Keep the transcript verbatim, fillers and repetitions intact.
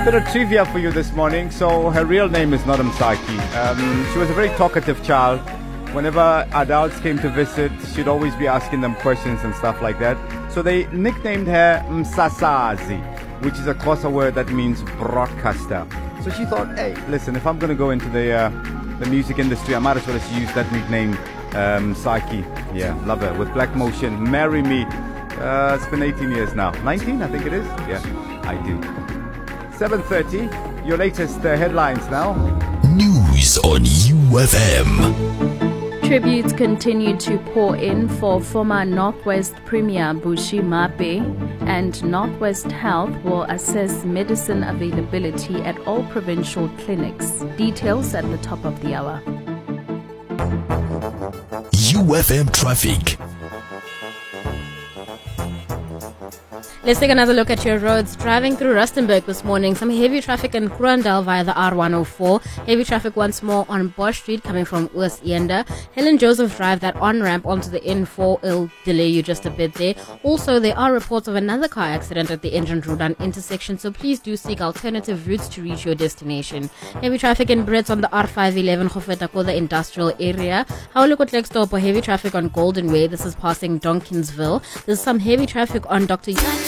Bit of trivia for you this morning. So her real name is not Msaki. Um, she was a very talkative child. Whenever adults came to visit, she'd always be asking them questions and stuff like that. So they nicknamed her Msasazi, which is a Xhosa word that means broadcaster. So she thought, hey, listen, if I'm going to go into the uh, the music industry, I might as well just use that nickname, um, Msaki. Yeah, love her. With Black Motion, Marry Me. Uh, it's been eighteen years now. nineteen, I think it is. Yeah, I do. seven thirty, your latest uh, headlines now. News on U F M. Tributes continue to pour in for former Northwest Premier Bushy Mape, and Northwest Health will assess medicine availability at all provincial clinics. Details at the top of the hour. U F M traffic. Let's take another look at your roads. Driving through Rustenburg this morning, some heavy traffic in Kurandal via the R one oh four. Heavy traffic once more on Bosch Street coming from Oos Eenda. Helen Joseph Drive, that on-ramp onto the N four, will delay you just a bit there. Also, there are reports of another car accident at the Engine Rodan intersection, so please do seek alternative routes to reach your destination. Heavy traffic in Brits on the R five eleven Khofetakola industrial area. Haulikot stop for heavy traffic on Golden Way. This is passing Donkinsville. There's some heavy traffic on Doctor